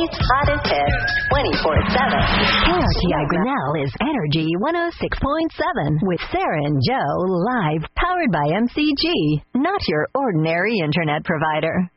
Murphy's hottest hits 24/7. KRTI Grinnell is Energy 106.7 with Sarah and Joe live, powered by MCG, not your ordinary internet provider.